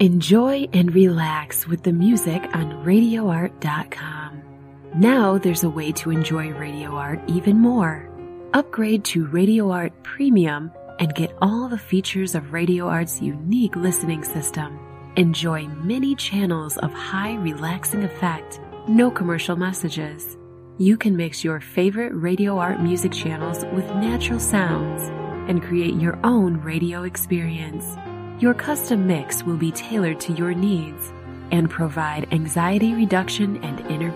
Enjoy and relax with the music on RadioArt.com. Now there's a way to enjoy Radio Art even more. Upgrade to Radio Art Premium and get all the features of Radio Art's unique listening system. Enjoy many channels of high relaxing effect, no commercial messages. You can mix your favorite Radio Art music channels with natural sounds and create your own radio experience. Your custom mix will be tailored to your needs and provide anxiety reduction and inner